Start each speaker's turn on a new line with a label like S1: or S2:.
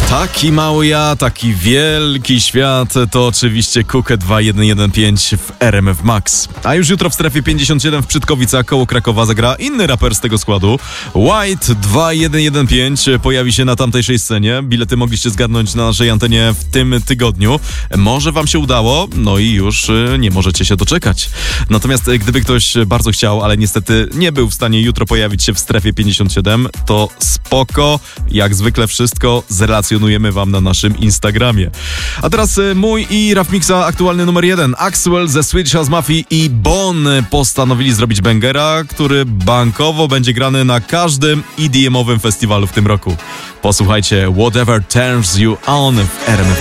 S1: Taki mały ja, taki wielki świat, to oczywiście Kukę 2115 w RMF Max. A już jutro w strefie 57 w Przytkowicach koło Krakowa zagra inny raper z tego składu. White 2115 pojawi się na tamtejszej scenie. Bilety mogliście zgadnąć na naszej antenie w tym tygodniu. Może wam się udało, no i już nie możecie się doczekać. Natomiast gdyby ktoś bardzo chciał, ale niestety nie był w stanie jutro pojawić się w strefie 57, to spoko, jak zwykle wszystko zrelacjonujemy wam na naszym Instagramie. A teraz mój i Raf Mixa aktualny numer 1. Axwell ze Swedish House Mafia i Bon postanowili zrobić bangera, który bankowo będzie grany na każdym EDM-owym festiwalu w tym roku. Posłuchajcie Whatever Turns You On w RMF.